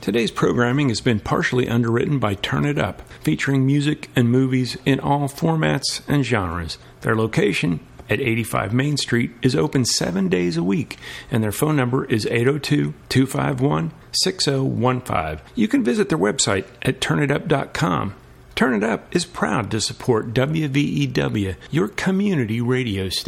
Today's programming has been partially underwritten by Turn It Up, featuring music and movies in all formats and genres. Their location at 85 Main Street is open 7 days a week, and their phone number is 802-251-6015. You can visit their website at turnitup.com. Turn It Up is proud to support WVEW, your community radio station.